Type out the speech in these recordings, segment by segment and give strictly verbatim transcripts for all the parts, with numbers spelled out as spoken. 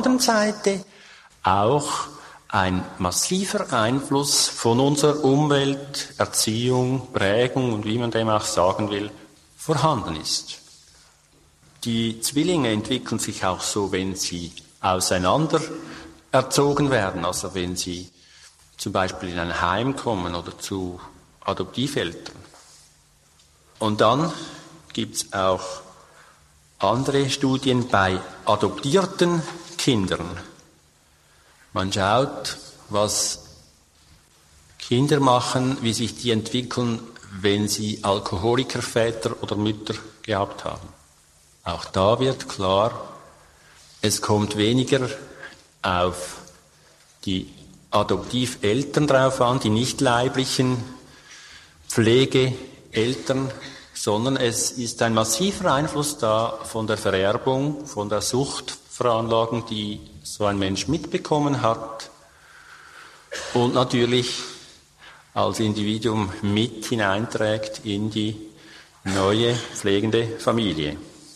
anderen Seite auch ein massiver Einfluss von unserer Umwelt, Erziehung, Prägung und wie man dem auch sagen will, vorhanden ist. Die Zwillinge entwickeln sich auch so, wenn sie auseinander erzogen werden, also wenn sie zum Beispiel in ein Heim kommen oder zu Adoptiveltern. Und dann gibt es auch andere Studien bei adoptierten Kindern. Man schaut, was Kinder machen, wie sich die entwickeln, wenn sie Alkoholikerväter oder Mütter gehabt haben. Auch da wird klar, es kommt weniger auf die Adoptiveltern drauf an, die nicht leiblichen Pflegeeltern, sondern es ist ein massiver Einfluss da von der Vererbung, von der Suchtveranlagung, die so ein Mensch mitbekommen hat und natürlich als Individuum mit hineinträgt in die neue pflegende Familie.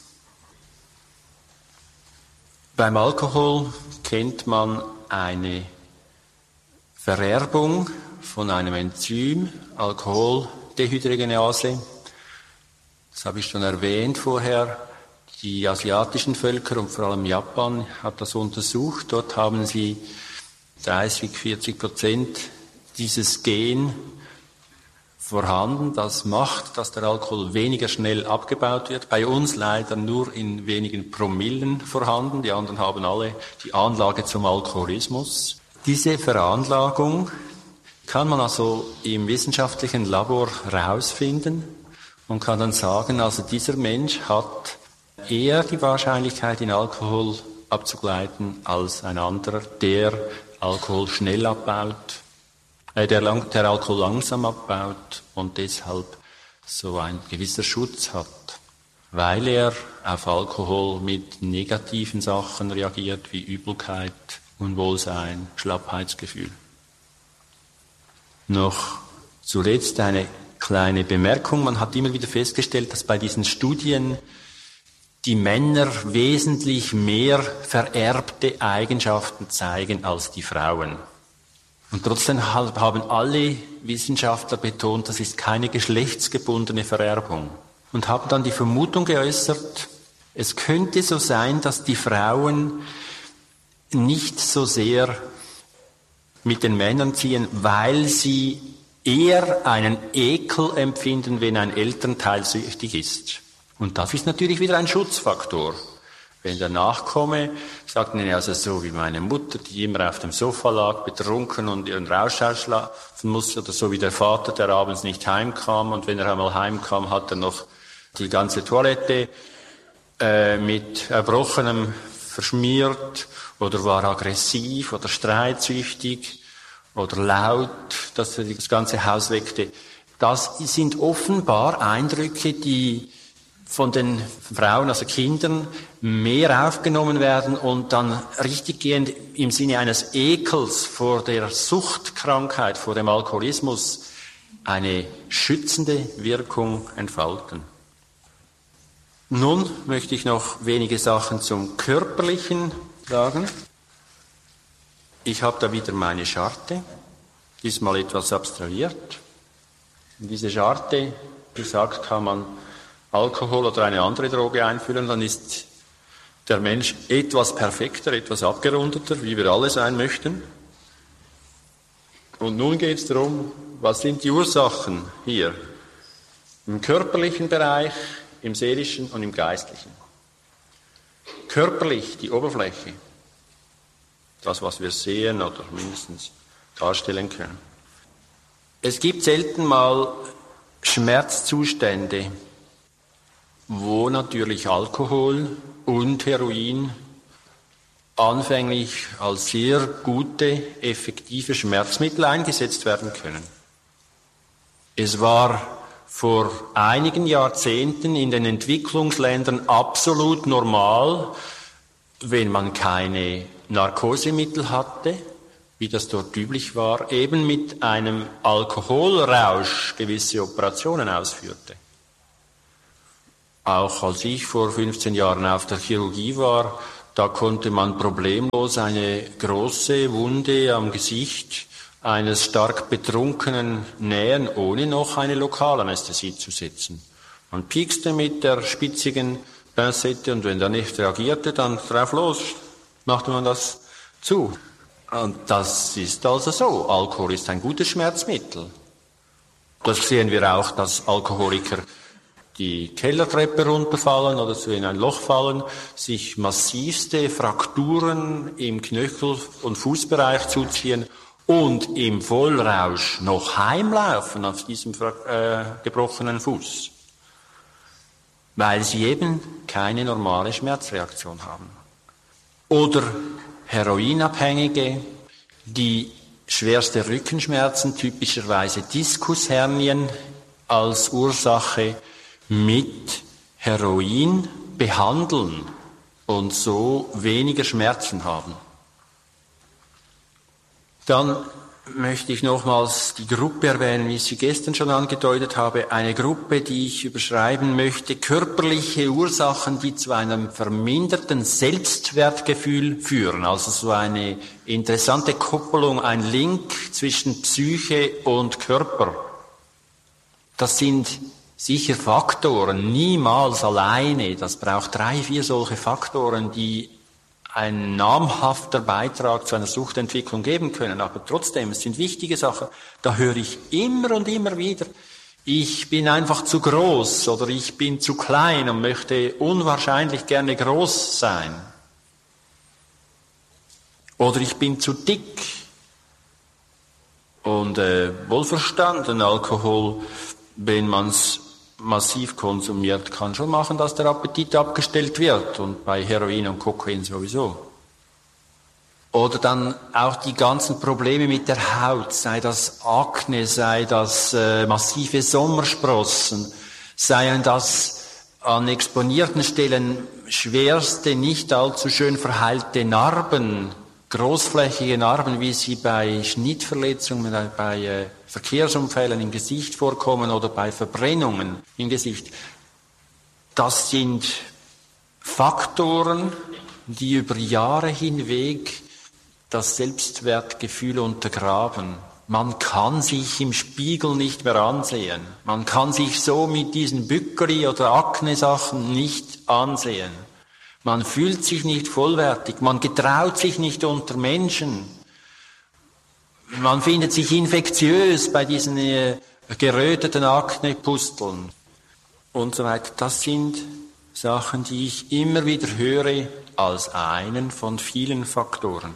Beim Alkohol kennt man eine Vererbung von einem Enzym, Alkoholdehydrogenase. Das habe ich schon erwähnt vorher. Die asiatischen Völker und vor allem Japan hat das untersucht. Dort haben sie dreißig, vierzig Prozent dieses Gen vorhanden. Das macht, dass der Alkohol weniger schnell abgebaut wird. Bei uns leider nur in wenigen Promillen vorhanden. Die anderen haben alle die Anlage zum Alkoholismus. Diese Veranlagung kann man also im wissenschaftlichen Labor herausfinden und kann dann sagen, also dieser Mensch hat eher die Wahrscheinlichkeit, in Alkohol abzugleiten, als ein anderer, der Alkohol schnell abbaut, äh, der, lang, der Alkohol langsam abbaut und deshalb so ein gewisser Schutz hat, weil er auf Alkohol mit negativen Sachen reagiert, wie Übelkeit, Unwohlsein, Schlappheitsgefühl. Noch zuletzt eine kleine Bemerkung. Man hat immer wieder festgestellt, dass bei diesen Studien die Männer wesentlich mehr vererbte Eigenschaften zeigen als die Frauen. Und trotzdem haben alle Wissenschaftler betont, das ist keine geschlechtsgebundene Vererbung. Und haben dann die Vermutung geäußert, es könnte so sein, dass die Frauen nicht so sehr mit den Männern ziehen, weil sie eher einen Ekel empfinden, wenn ein Elternteil süchtig ist. Und das ist natürlich wieder ein Schutzfaktor. Wenn der Nachkomme sagt, nee, also so wie meine Mutter, die immer auf dem Sofa lag, betrunken und ihren Rausch ausschlafen musste, oder so wie der Vater, der abends nicht heimkam, und wenn er einmal heimkam, hat er noch die ganze Toilette äh, mit Erbrochenem verschmiert, oder war aggressiv oder streitsüchtig oder laut, dass er das ganze Haus weckte. Das sind offenbar Eindrücke, die von den Frauen, also Kindern, mehr aufgenommen werden und dann richtiggehend im Sinne eines Ekels vor der Suchtkrankheit, vor dem Alkoholismus, eine schützende Wirkung entfalten. Nun möchte ich noch wenige Sachen zum Körperlichen sagen. Ich habe da wieder meine Charte, diesmal etwas abstrahiert. In diese Charte, wie gesagt, kann man Alkohol oder eine andere Droge einfüllen, dann ist der Mensch etwas perfekter, etwas abgerundeter, wie wir alle sein möchten. Und nun geht es darum, was sind die Ursachen hier? Im körperlichen Bereich, im seelischen und im geistlichen. Körperlich, die Oberfläche, das, was wir sehen oder mindestens darstellen können. Es gibt selten mal Schmerzzustände, wo natürlich Alkohol und Heroin anfänglich als sehr gute, effektive Schmerzmittel eingesetzt werden können. Es war vor einigen Jahrzehnten in den Entwicklungsländern absolut normal, wenn man keine Narkosemittel hatte, wie das dort üblich war, eben mit einem Alkoholrausch gewisse Operationen ausführte. Auch als ich vor fünfzehn Jahren auf der Chirurgie war, Da konnte man problemlos eine große Wunde am Gesicht eines stark Betrunkenen nähen, ohne noch eine Lokalanästhesie zu setzen. Man piekste mit der spitzigen Pincette und wenn der nicht reagierte, dann drauf los, machte man das zu. Und das ist also so. Alkohol ist ein gutes Schmerzmittel. Das sehen wir auch, dass Alkoholiker die Kellertreppe runterfallen oder so in ein Loch fallen, sich massivste Frakturen im Knöchel- und Fußbereich zuziehen und im Vollrausch noch heimlaufen auf diesem äh, gebrochenen Fuß, weil sie eben keine normale Schmerzreaktion haben. Oder Heroinabhängige, die schwerste Rückenschmerzen, typischerweise Diskushernien als Ursache, mit Heroin behandeln und so weniger Schmerzen haben. Dann möchte ich nochmals die Gruppe erwähnen, wie ich sie gestern schon angedeutet habe. Eine Gruppe, die ich überschreiben möchte, körperliche Ursachen, die zu einem verminderten Selbstwertgefühl führen. Also so eine interessante Koppelung, ein Link zwischen Psyche und Körper. Das sind sicher Faktoren, niemals alleine. Das braucht drei, vier solche Faktoren, die ein namhafter Beitrag zu einer Suchtentwicklung geben können. Aber trotzdem, es sind wichtige Sachen. Da höre ich immer und immer wieder, ich bin einfach zu groß oder ich bin zu klein und möchte unwahrscheinlich gerne groß sein. Oder ich bin zu dick. Und äh, wohlverstanden, Alkohol, wenn man es massiv konsumiert, kann schon machen, dass der Appetit abgestellt wird und bei Heroin und Kokain sowieso. Oder dann auch die ganzen Probleme mit der Haut, sei das Akne, sei das äh, massive Sommersprossen, seien das an exponierten Stellen schwerste, nicht allzu schön verheilte Narben, großflächige Narben, wie sie bei Schnittverletzungen, bei äh, Verkehrsunfällen im Gesicht vorkommen oder bei Verbrennungen im Gesicht. Das sind Faktoren, die über Jahre hinweg das Selbstwertgefühl untergraben. Man kann sich im Spiegel nicht mehr ansehen. Man kann sich so mit diesen Bückeri- oder Akne-Sachen nicht ansehen. Man fühlt sich nicht vollwertig, man getraut sich nicht unter Menschen. Man findet sich infektiös bei diesen äh, geröteten Aknepusteln und so weiter. Das sind Sachen, die ich immer wieder höre als einen von vielen Faktoren.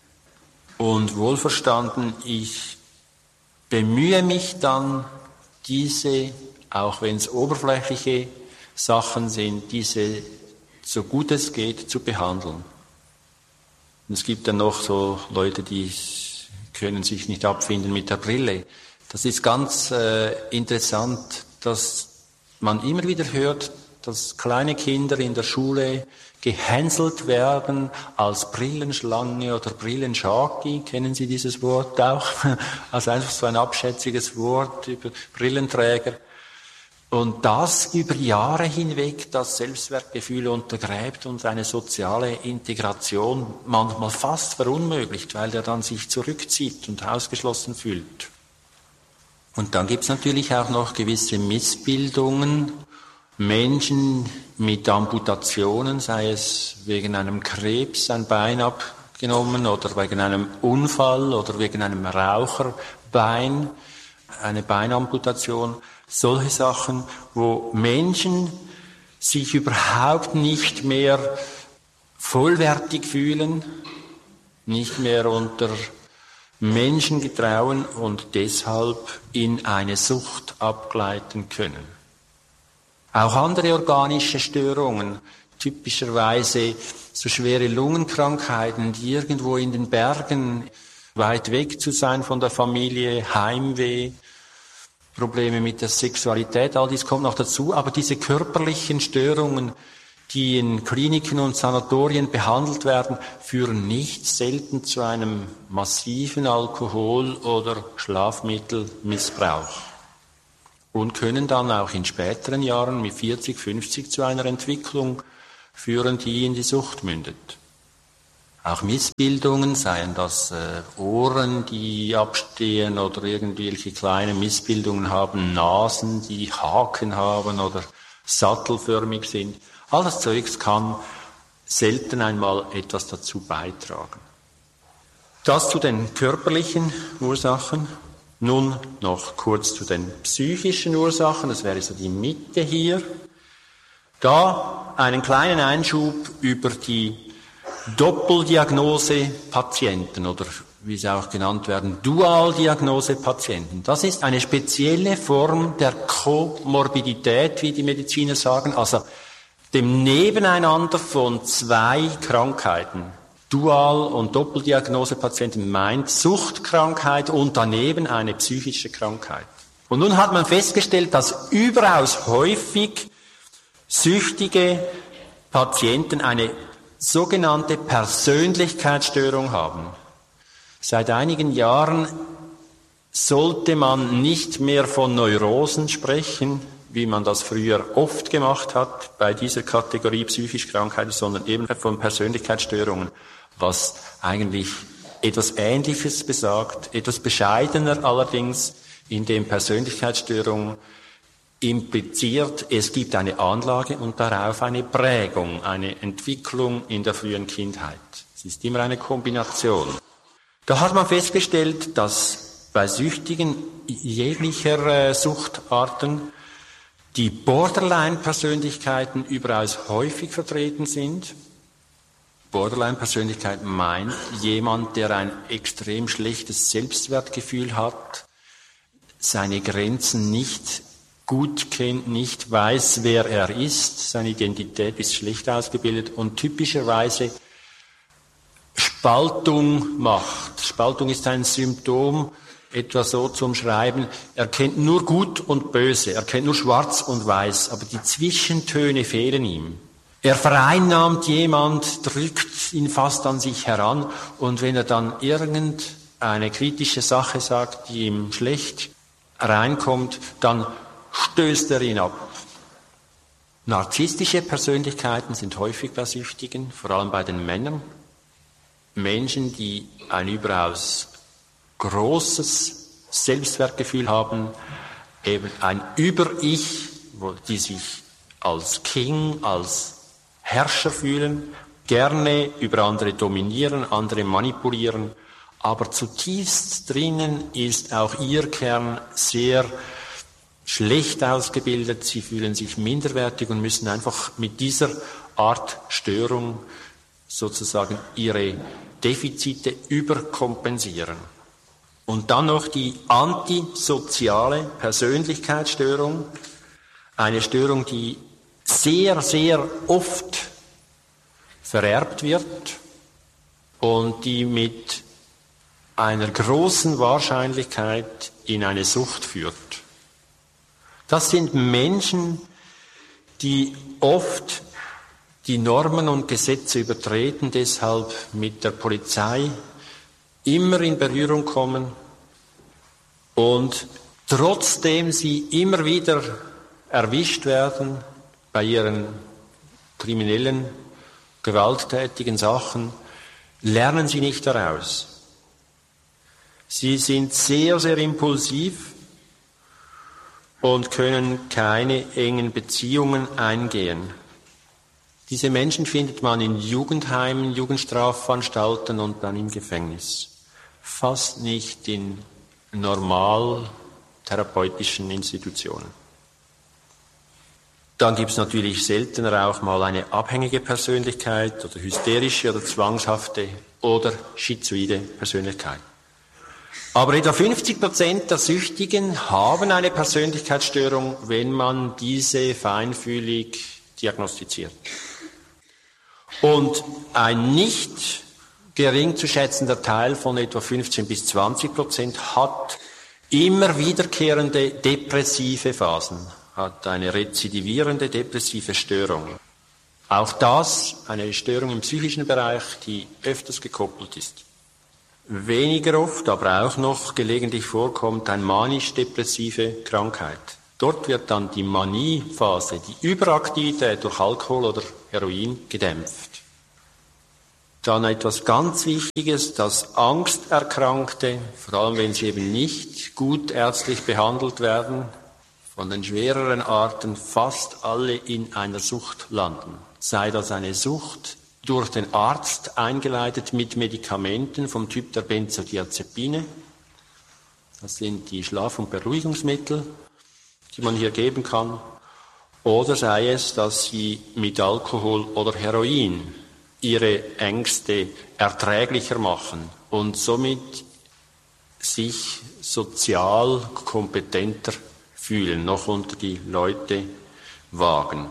Und wohlverstanden, ich bemühe mich dann, diese, auch wenn es oberflächliche Sachen sind, diese so gut es geht, zu behandeln. Und es gibt dann noch so Leute, die können sich nicht abfinden mit der Brille. Das ist ganz äh, interessant, dass man immer wieder hört, dass kleine Kinder in der Schule gehänselt werden als Brillenschlange oder Brillenschaki. Kennen Sie dieses Wort auch? Also einfach so ein abschätziges Wort über Brillenträger. Und das über Jahre hinweg das Selbstwertgefühl untergräbt und eine soziale Integration manchmal fast verunmöglicht, weil der dann sich zurückzieht und ausgeschlossen fühlt. Und dann gibt es natürlich auch noch gewisse Missbildungen. Menschen mit Amputationen, sei es wegen einem Krebs ein Bein abgenommen oder wegen einem Unfall oder wegen einem Raucherbein, eine Beinamputation. Solche Sachen, wo Menschen sich überhaupt nicht mehr vollwertig fühlen, nicht mehr unter Menschen getrauen und deshalb in eine Sucht abgleiten können. Auch andere organische Störungen, typischerweise so schwere Lungenkrankheiten, die irgendwo in den Bergen, weit weg zu sein von der Familie, Heimweh, Probleme mit der Sexualität, all dies kommt noch dazu, aber diese körperlichen Störungen, die in Kliniken und Sanatorien behandelt werden, führen nicht selten zu einem massiven Alkohol- oder Schlafmittelmissbrauch und können dann auch in späteren Jahren mit vierzig, fünfzig zu einer Entwicklung führen, die in die Sucht mündet. auch Missbildungen, seien das äh, Ohren, die abstehen oder irgendwelche kleine Missbildungen haben, Nasen, die Haken haben oder sattelförmig sind. All das Zeugs kann selten einmal etwas dazu beitragen. Das zu den körperlichen Ursachen. Nun noch kurz zu den psychischen Ursachen, das wäre so die Mitte hier. Da einen kleinen Einschub über die Doppeldiagnose-Patienten oder wie sie auch genannt werden, Dualdiagnose-Patienten. Das ist eine spezielle Form der Komorbidität, wie die Mediziner sagen, also dem Nebeneinander von zwei Krankheiten. Dual- und Doppeldiagnose-Patienten meint Suchtkrankheit und daneben eine psychische Krankheit. Und nun hat man festgestellt, dass überaus häufig süchtige Patienten eine sogenannte Persönlichkeitsstörung haben. Seit einigen Jahren sollte man nicht mehr von Neurosen sprechen, wie man das früher oft gemacht hat bei dieser Kategorie psychische Krankheiten, sondern eben von Persönlichkeitsstörungen, was eigentlich etwas Ähnliches besagt, etwas bescheidener allerdings, in dem Persönlichkeitsstörung impliziert, es gibt eine Anlage und darauf eine Prägung, eine Entwicklung in der frühen Kindheit. Es ist immer eine Kombination. Da hat man festgestellt, dass bei Süchtigen jeglicher äh, Suchtarten die Borderline-Persönlichkeiten überaus häufig vertreten sind. Borderline-Persönlichkeit meint jemand, der ein extrem schlechtes Selbstwertgefühl hat, seine Grenzen nicht gut kennt, nicht weiß, wer er ist, seine Identität ist schlecht ausgebildet und typischerweise Spaltung macht. Spaltung ist ein Symptom, etwa so zum Schreiben, er kennt nur Gut und Böse, er kennt nur Schwarz und Weiß, aber die Zwischentöne fehlen ihm. Er vereinnahmt jemand, drückt ihn fast an sich heran und wenn er dann irgendeine kritische Sache sagt, die ihm schlecht reinkommt, dann stößt er ihn ab. Narzisstische Persönlichkeiten sind häufig bei Süchtigen, vor allem bei den Männern. Menschen, die ein überaus großes Selbstwertgefühl haben, eben ein Über-Ich, die sich als King, als Herrscher fühlen, gerne über andere dominieren, andere manipulieren, aber zutiefst drinnen ist auch ihr Kern sehr schlecht ausgebildet, sie fühlen sich minderwertig und müssen einfach mit dieser Art Störung sozusagen ihre Defizite überkompensieren. Und dann noch die antisoziale Persönlichkeitsstörung, eine Störung, die sehr, sehr oft vererbt wird und die mit einer großen Wahrscheinlichkeit in eine Sucht führt. Das sind Menschen, die oft die Normen und Gesetze übertreten, deshalb mit der Polizei immer in Berührung kommen und trotzdem sie immer wieder erwischt werden bei ihren kriminellen, gewalttätigen Sachen, lernen sie nicht daraus. Sie sind sehr, sehr impulsiv und können keine engen Beziehungen eingehen. Diese Menschen findet man in Jugendheimen, Jugendstrafanstalten und dann im Gefängnis. Fast nicht in normal therapeutischen Institutionen. Dann gibt es natürlich seltener auch mal eine abhängige Persönlichkeit oder hysterische oder zwangshafte oder schizoide Persönlichkeit. Aber etwa fünfzig Prozent der Süchtigen haben eine Persönlichkeitsstörung, wenn man diese feinfühlig diagnostiziert. Und ein nicht gering zu schätzender Teil von etwa fünfzehn bis zwanzig Prozent hat immer wiederkehrende depressive Phasen, hat eine rezidivierende depressive Störung. Auch das eine Störung im psychischen Bereich, die öfters gekoppelt ist. Weniger oft, aber auch noch gelegentlich vorkommt, eine manisch-depressive Krankheit. Dort wird dann die Maniephase, die Überaktivität durch Alkohol oder Heroin gedämpft. Dann etwas ganz Wichtiges, dass Angsterkrankte, vor allem wenn sie eben nicht gut ärztlich behandelt werden, von den schwereren Arten fast alle in einer Sucht landen. Sei das eine Sucht durch den Arzt eingeleitet mit Medikamenten vom Typ der Benzodiazepine. Das sind die Schlaf- und Beruhigungsmittel, die man hier geben kann. Oder sei es, dass sie mit Alkohol oder Heroin ihre Ängste erträglicher machen und somit sich sozial kompetenter fühlen, noch unter die Leute wagen.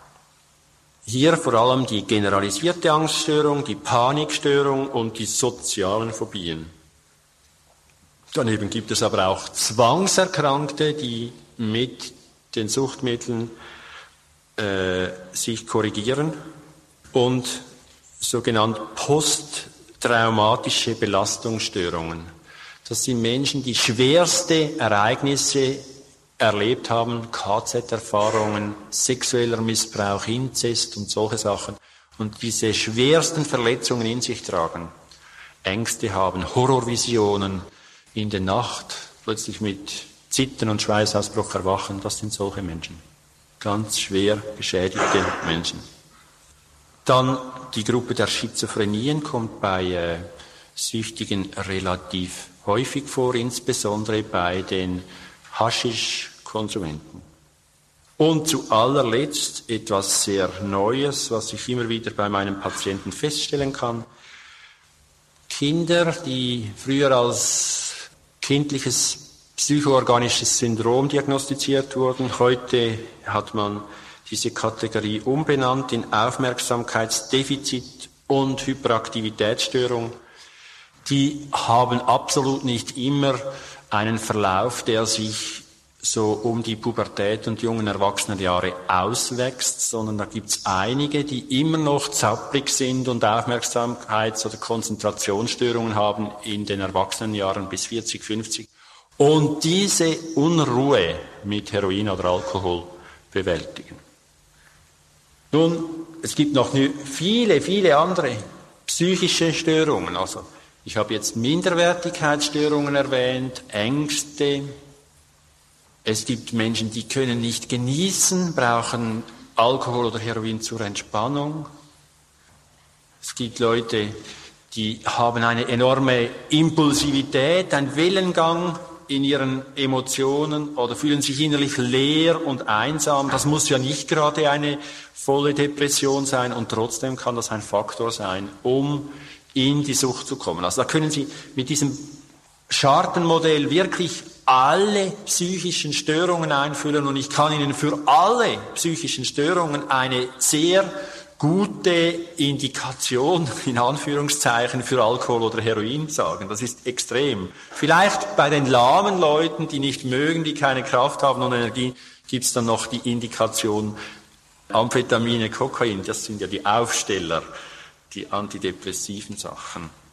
Hier vor allem die generalisierte Angststörung, die Panikstörung und die sozialen Phobien. Daneben gibt es aber auch Zwangserkrankte, die mit den Suchtmitteln äh, sich korrigieren und sogenannte posttraumatische Belastungsstörungen. Das sind Menschen, die schwerste Ereignisse erlebt haben, K Z-Erfahrungen, sexueller Missbrauch, Inzest und solche Sachen und diese schwersten Verletzungen in sich tragen. Ängste haben, Horrorvisionen in der Nacht, plötzlich mit Zittern und Schweißausbruch erwachen, das sind solche Menschen. Ganz schwer geschädigte Menschen. Dann die Gruppe der Schizophrenien kommt bei äh, Süchtigen relativ häufig vor, insbesondere bei den Haschisch-Konsumenten. Und zu allerletzt etwas sehr Neues, was ich immer wieder bei meinen Patienten feststellen kann. Kinder, die früher als kindliches psychoorganisches Syndrom diagnostiziert wurden, heute hat man diese Kategorie umbenannt in Aufmerksamkeitsdefizit und Hyperaktivitätsstörung. Die haben absolut nicht immer einen Verlauf, der sich so um die Pubertät und jungen Erwachsenenjahre auswächst, sondern da gibt's einige, die immer noch zapprig sind und Aufmerksamkeits- oder Konzentrationsstörungen haben in den Erwachsenenjahren bis vierzig, fünfzig und diese Unruhe mit Heroin oder Alkohol bewältigen. Nun, es gibt noch viele, viele andere psychische Störungen. Also ich habe jetzt Minderwertigkeitsstörungen erwähnt, Ängste. Es gibt Menschen, die können nicht genießen, brauchen Alkohol oder Heroin zur Entspannung. Es gibt Leute, die haben eine enorme Impulsivität, einen Wellengang in ihren Emotionen oder fühlen sich innerlich leer und einsam. Das muss ja nicht gerade eine volle Depression sein und trotzdem kann das ein Faktor sein, um in die Sucht zu kommen. Also da können Sie mit diesem Schartenmodell wirklich alle psychischen Störungen einfüllen und ich kann Ihnen für alle psychischen Störungen eine sehr gute Indikation, in Anführungszeichen, für Alkohol oder Heroin sagen. Das ist extrem. Vielleicht bei den lahmen Leuten, die nicht mögen, die keine Kraft haben und Energie, gibt es dann noch die Indikation Amphetamine, Kokain. Das sind ja die Aufsteller, die antidepressiven Sachen.